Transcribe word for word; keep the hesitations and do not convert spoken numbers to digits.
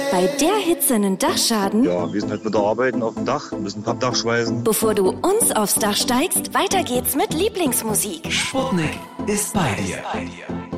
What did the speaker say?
Bei der Hitze einen Dachschaden? Ja, wir sind halt mit der Arbeiten auf dem Dach, müssen Pappdach schweißen. Bevor du uns aufs Dach steigst, weiter geht's mit Lieblingsmusik. Sputnik ist bei dir.